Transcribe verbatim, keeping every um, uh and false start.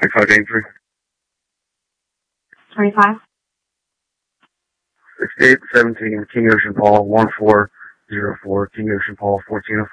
twenty-five eighty-three. twenty-five. sixty-eight seventeen, King Ocean Paul, one four zero four, King Ocean Paul, fourteen oh four.